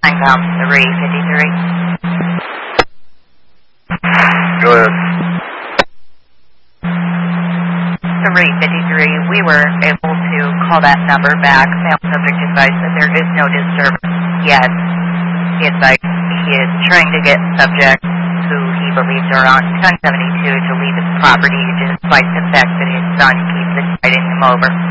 Langcomb 353. Go ahead. 353, we were able to call that number back. Male subject advised that there is no disturbance yet. He advised he is trying to get subjects who he believes are on 1072 to leave his property, despite the fact that his son keeps inviting him over.